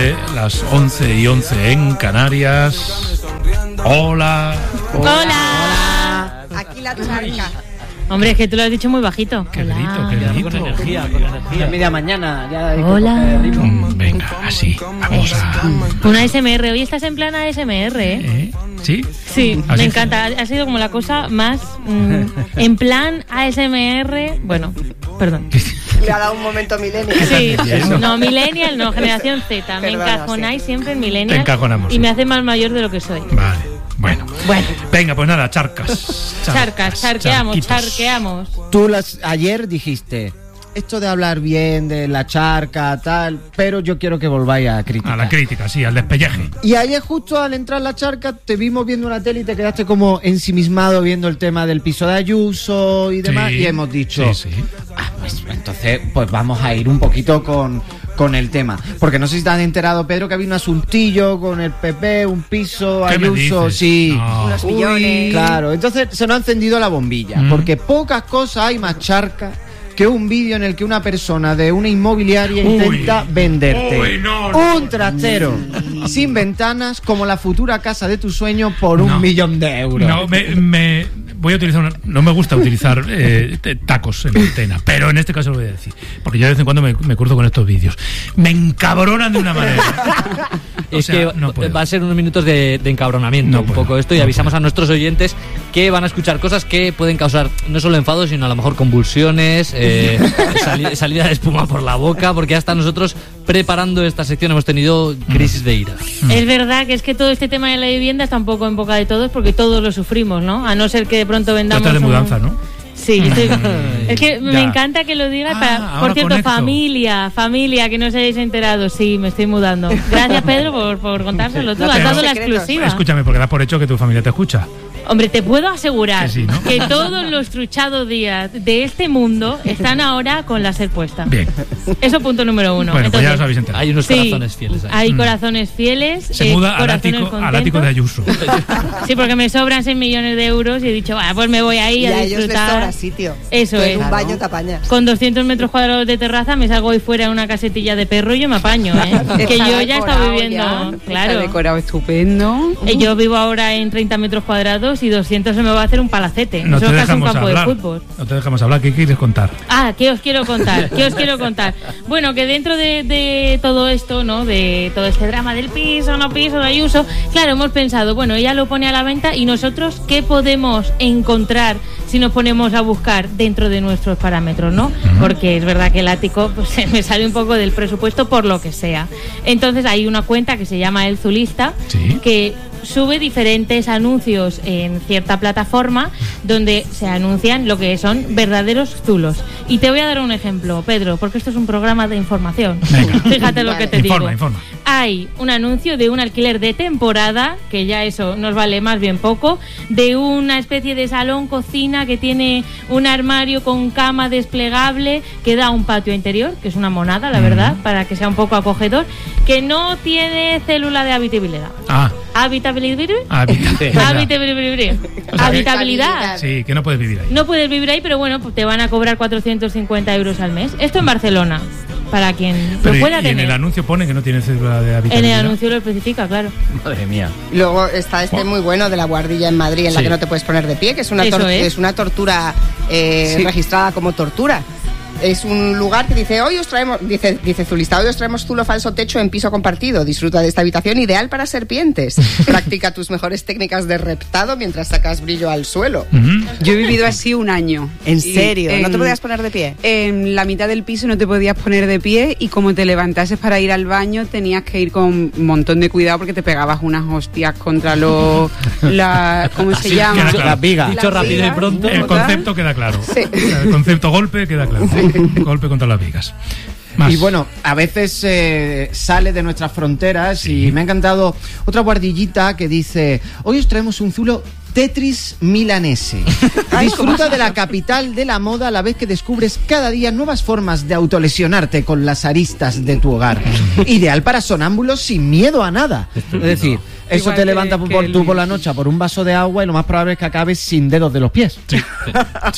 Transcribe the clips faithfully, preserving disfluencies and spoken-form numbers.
once, las once y once en Canarias. Hola. Hola. Hola. Aquí la charca. Hombre, es que tú lo has dicho muy bajito. Qué grito, qué grito. Con energía, con energía. Media mañana. Ya Hola. Mm, venga, así. Vamos a... Una A S M R. Hoy estás en plan A S M R, ¿eh? ¿Eh? ¿Sí? Sí, ¿Así? me encanta. Ha sido como la cosa más... Mmm, en plan A S M R... Bueno, perdón. Le ha dado un momento millennial. Sí, no, millennial, no, generación Z. Me Perdona, encajonáis sí. siempre en millennial. Te encajonamos. Y me hace más mayor de lo que soy. Vale. Bueno. Bueno. Venga, pues nada, charcas. Charcas, charcas charqueamos, charquitos. charqueamos. Tú las, ayer dijiste, esto de hablar bien de la charca, tal, pero yo quiero que volváis a criticar. A la crítica, sí, al despelleje. Y ayer justo al entrar la charca te vimos viendo una tele y te quedaste como ensimismado viendo el tema del piso de Ayuso y demás, Sí, y hemos dicho, sí, sí. ah, pues entonces pues vamos a ir un poquito con, con el tema. Porque no sé si te has enterado, Pedro, que había un asuntillo con el P P, un piso, ¿Qué me Ayuso, dices? sí. No. Unos Uy, millones. claro, entonces se nos ha encendido la bombilla, Mm. porque pocas cosas hay más charca que un vídeo en el que una persona de una inmobiliaria Uy. intenta venderte Uy, no, no. un trastero sin ventanas como la futura casa de tu sueño por un No. millón de euros. No, me, me voy a utilizar una, no me gusta utilizar eh, te- tacos en antena, pero en este caso lo voy a decir, porque yo de vez en cuando me, me curto con estos vídeos. Me encabronan de una manera. O Es sea, que no puedo. va a ser unos minutos de, de encabronamiento No un puedo, poco esto y no avisamos puedo. a nuestros oyentes que van a escuchar cosas que pueden causar no solo enfado, sino a lo mejor convulsiones, eh, sali- salida de espuma por la boca, porque hasta nosotros preparando esta sección hemos tenido crisis de ira. Es verdad que es que todo este tema de la vivienda está un poco en boca de todos porque todos lo sufrimos, ¿no? A no ser que de pronto Tú vendamos... estás de un- mudanza, ¿no? Sí, yo estoy... es que me Ya. encanta que lo digas. Ah, para... ahora Por cierto, conecto. familia, familia, que no os hayáis enterado. Sí, me estoy mudando. Gracias, Pedro, por, por contárselo. Tú No has tenemos dado la secretos. exclusiva. Escúchame, porque das por hecho que tu familia te escucha. Hombre, te puedo asegurar Que sí, ¿no? que todos los truchados días de este mundo están ahora con la ser puesta. Bien. Eso punto número uno. Bueno, pues ya Entonces, os habéis enterado. Hay unos sí, corazones fieles ahí. Hay Mm. corazones fieles. Se eh, muda al corazones ático, al contentos. ático de Ayuso. Sí, porque me sobran seis millones de euros y he dicho, bueno, pues me voy ahí Y a a ellos les disfrutar. sobra sitio. Eso Tú es. en un Claro. baño te apañas. Con doscientos metros cuadrados de terraza me salgo hoy fuera en una casetilla de perro y yo me apaño, ¿eh? que Está yo ya he estado decorado viviendo, ya, claro. Está decorado estupendo. Eh, Yo vivo ahora en treinta metros cuadrados y doscientos se me va a hacer un palacete. No Eso te es casi un dejamos campo hablar. de fútbol. No te dejamos hablar. ¿Qué quieres contar? Ah, ¿qué os quiero contar? ¿Qué os quiero contar? Bueno, que dentro de, de todo esto, ¿no? De todo este drama del piso, no piso, de Ayuso, claro, hemos pensado, bueno, ella lo pone a la venta y nosotros, ¿qué podemos encontrar si nos ponemos a buscar dentro de nuestros parámetros, ¿no? Porque es verdad que el ático pues, se me sale un poco del presupuesto por lo que sea. Entonces hay una cuenta que se llama El Zulista, Sí. que sube diferentes anuncios en cierta plataforma donde se anuncian lo que son verdaderos zulos. Y te voy a dar un ejemplo, Pedro, porque esto es un programa de información. Venga. Fíjate lo que te Informa, digo. informa. Hay un anuncio de un alquiler de temporada, que ya eso nos vale más bien poco, de una especie de salón cocina que tiene un armario con cama desplegable que da un patio interior, que es una monada, la verdad, para que sea un poco acogedor, que no tiene célula de habitabilidad. Ah, Habitabilidad. habita- Habitabilidad. O sea, Habitabilidad. Sí, que no puedes vivir ahí. No puedes vivir ahí, pero bueno, pues te van a cobrar cuatrocientos cincuenta euros al mes. Esto en Barcelona, para quien Pero lo y, pueda y en tener. el anuncio pone que no tiene cédula de En habitabilidad. el anuncio lo especifica, claro. Madre mía. Luego está este muy bueno de la guardilla en Madrid, en la Sí. que no te puedes poner de pie, que es una, Eso tor- es. es una tortura eh, Sí. registrada como tortura. Es un lugar que dice, hoy os traemos, dice, dice Zulista, hoy os traemos zulo falso techo en piso compartido. Disfruta de esta habitación ideal para serpientes. Practica tus mejores técnicas de reptado mientras sacas brillo al suelo. Ujú. Yo he vivido así un año. ¿En Y serio? ¿No te en- podías poner de pie? En la mitad del piso no te podías poner de pie y como te levantases para ir al baño tenías que ir con un montón de cuidado porque te pegabas unas hostias contra los... La, ¿Cómo se Sí, llama? queda claro. Las vigas. Dicho Las rápido y vigas. pronto. El ¿Total? concepto queda claro. Sí. El concepto golpe queda claro. Golpe contra las vigas. Más. Y bueno, a veces eh, sale de nuestras fronteras Sí. y me ha encantado otra guardillita que dice, hoy os traemos un zulo Tetris milanese. Disfruta de la capital de la moda a la vez que descubres cada día nuevas formas de autolesionarte con las aristas de tu hogar. Ideal para sonámbulos sin miedo a nada. Es decir, eso Igual te que- levantas que por, tú Luis. por la noche a por un vaso de agua y lo más probable es que acabes sin dedos de los pies. Sí, sí.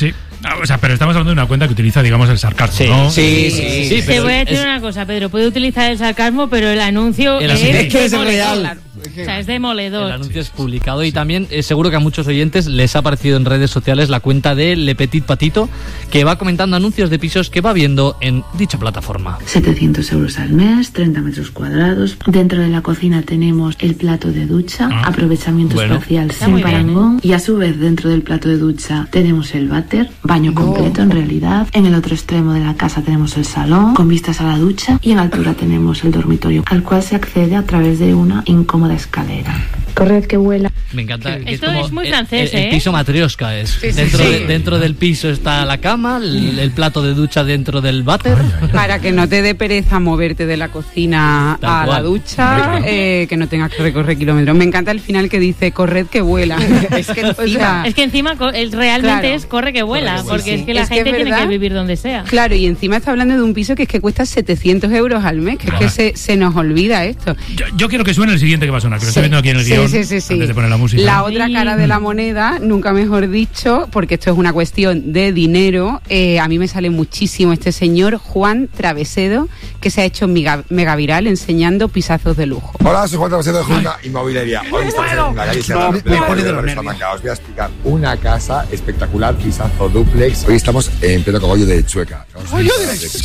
Ah, o sea, pero estamos hablando de una cuenta que utiliza, digamos, el sarcasmo, Sí, ¿no? Sí, sí. Sí, Te pero voy a decir es- una cosa, Pedro. Puede utilizar el sarcasmo, pero el anuncio El es, anuncio- Es que es demoledor. real. O sea, es El demoledor. anuncio es publicado y también eh, seguro que a muchos oyentes les ha aparecido en redes sociales la cuenta de Le Petit Patito, que va comentando anuncios de pisos que va viendo en dicha plataforma. setecientos euros al mes, treinta metros cuadrados. Dentro de la cocina tenemos el plato de ducha, Ah, aprovechamiento bueno. espacial Está sin muy bien, parangón. Y a su vez, dentro del plato de ducha tenemos el váter, baño completo en realidad. En el otro extremo de la casa tenemos el salón, con vistas a la ducha. Y en altura tenemos el dormitorio, al cual se accede a través de una incómoda escalera. Corred que vuela. Me encanta. que Esto como es muy el- francés, el, el ¿eh? piso matrioska es. sí, dentro, sí. de- dentro del piso está la cama, el, el plato de ducha dentro del váter. Para que no te dé pereza moverte de la cocina Tal a la cual. ducha, eh, que no tengas que recorrer kilómetros. Me encanta el final que dice, corred que vuela. Es que O sea, Es que encima co- el- realmente Claro. es corre que vuela, Corre que vuela. porque Sí, es sí. que la Es que gente es tiene verdad. que vivir donde sea. Claro, y encima está hablando de un piso que es que cuesta setecientos euros al mes, que es que se, se nos olvida esto. Yo, yo quiero que suene el siguiente que va a sonar, que lo estoy viendo aquí en el Sí, guión, sí, sí, sí. antes de poner la música. La otra Sí. cara de la moneda, nunca mejor dicho, porque esto es una cuestión de dinero. Eh, a mí me sale muchísimo este señor, Juan Travesedo, que se ha hecho mega, mega viral enseñando pisazos de lujo. Hola, soy Juan Travesedo de Junta Inmobiliaria. Hoy estamos en la calle Serrano, Me de pone de los Barrio nervios. Salamanca. Os voy a explicar una casa espectacular, pisazo duplex. Hoy estamos en pleno cogollo de Chueca. Cogollo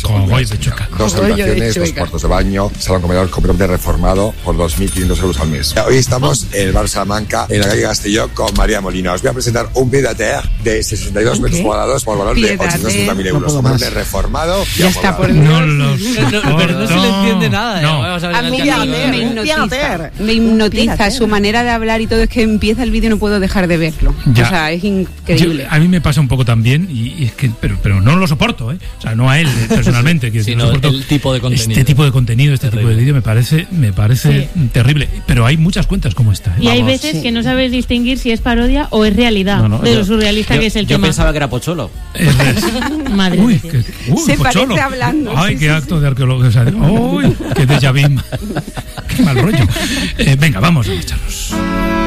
de Chueca. Dos Cogollo de habitaciones, dos Chueca. cuartos de baño, salón comedor completamente reformado por dos mil quinientos euros al mes. Hoy estamos en el Barrio Salamanca, en la calle Castelló, con María Molina. Os voy a presentar un pied à terre de sesenta y dos metros cuadrados por valor de Pied à ochocientos sesenta mil terre. euros. No puedo más. Completamente reformado. y Ya está, por amolado. Dios. No lo No, pero no se le entiende nada. eh. No. Vamos a ver A el mí canal. me, me hipnotiza, Piater. me hipnotiza Piater. su manera de hablar y todo, es que empieza el vídeo y no puedo dejar de verlo. Ya. O sea, es increíble. Yo- a mí me pasa un poco también, y, y es que, pero, pero no lo soporto, ¿eh? O sea, no a él eh, personalmente, quiero decir, Sino no soporto el tipo de contenido. Este tipo de contenido, este Terrible. tipo de vídeo me parece, me parece terrible. Pero hay muchas cuentas como esta. ¿eh? Y hay Vamos. veces que no sabes distinguir si es parodia o es realidad No, no, de yo- lo surrealista yo- que es el yo tema. pensaba que era Pocholo. Es- es- Madre Uy, mía. que, uy, Se Pocholo. parece hablando, Ay, sí, qué sí, acto de arqueología. O sea, uy, qué déjà vu. Qué mal rollo. Eh, venga, vamos a marcharnos.